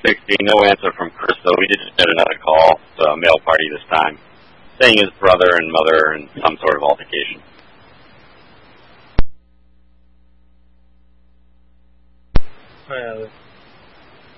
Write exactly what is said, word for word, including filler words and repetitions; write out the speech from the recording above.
sixty, no answer from Crystal. We just had another call, the mail party this time, saying his brother and mother in some sort of altercation. Uh,